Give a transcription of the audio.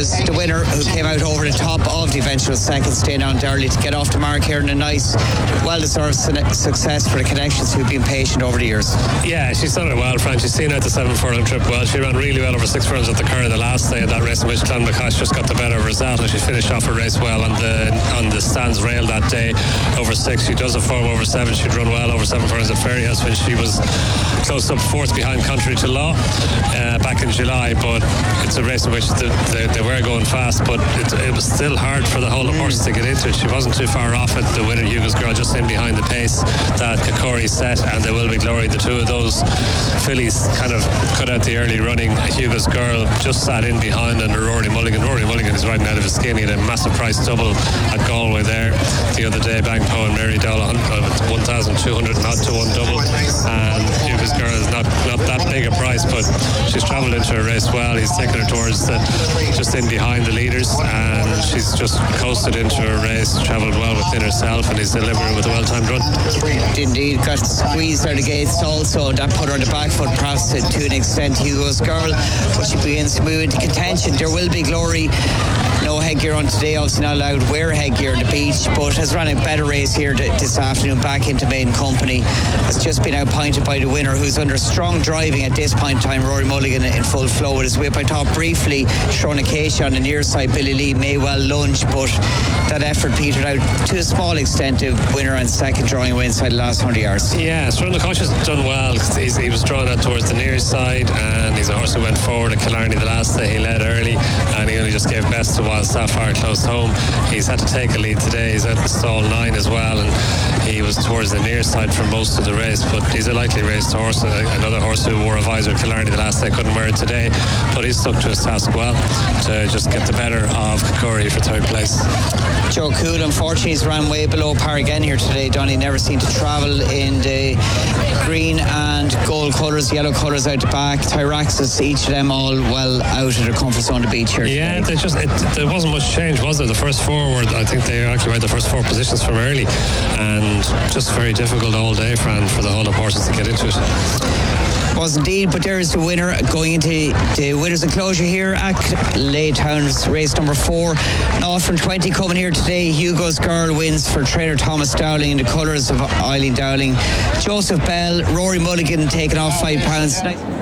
was the winner who came out over the top of the eventual second, staying on early to get off the mark here in a nice, well-deserved success for the Connections who've been patient over the years. Yeah, she's done it well, Fran. She's seen out the 7 furlong trip well. She ran really well over 6 furlongs at the Curragh the last day of that race, in which Clonmacnoise just got the better of Rosetta. She finished off her race well on the stands rail that day over 6. She does a form over 7. She'd run well over 7 furlongs at Fairyhouse when she was close up fourth behind Country to Law back in July. But it's a race in which they were going fast, but it was still hard for the whole of horses to get into it. She wasn't too far off it. The winner, Hugo's Girl, just in behind the pace that Kokori set, and There Will Be Glory. The two of those fillies kind of cut out the early running. Hugo's Girl just sat in behind, and Rory Mulligan is riding out of his skin. He had a massive price double at Galway there the other day. Bangpo and Mary Dowell 1,200 and odd to 1 double, and Hugo's Girl is not that big a price, but she's travelled into a race well. He's taken her towards just in behind the leaders, and she's just coasted into a race, travelled well within herself, and he's delivering with a well-timed run. Indeed, got squeezed out of the gates also. That put her on the back foot, perhaps to an extent, Hugo's Girl, but she begins to move into contention. There Will Be Glory. No headgear on today, obviously not allowed to wear headgear on the beach, but has run a better race here this afternoon back into main company. Has just been outpointed by the winner, who's under strong driving at this point in time, Rory Mulligan, in full flow with his whip. I thought briefly Sean Acacia on the near side, Billy Lee may well lunge, but that effort petered out to a small extent. The winner on second, drawing away inside the last 100 yards. Yeah, Sean Acacia's done well. He was drawn out towards the near side, and he's a horse who went forward at Killarney the last day. He led early, and he only just gave best to Wild Sapphire close home. He's had to take a lead today. He's at the stall 9 as well, and he was towards the near side for most of the race, but he's a likely raced horse. Another horse who wore a visor at Killarney the last day couldn't wear it today, but he's stuck to his task well to just get the better of Kokori for third place. Joe Cool, unfortunately, he's ran way below par again here today. Donny never seemed to travel in the green and gold colours, yellow colours out the back. Tyraxis, each of them all well out of their comfort zone to beat here. Yeah, there wasn't much change, was there? The first four I think they occupied the first 4 positions from early, and just very difficult all day, Fran, for the whole of horses to get into it. Was indeed, but there is the winner going into the winners enclosure here at Laytown's race number 4. Off from 20 coming here today. Hugo's Girl wins for trainer Thomas Dowling in the colours of Eileen Dowling. Joseph Bell, Rory Mulligan taking off £5.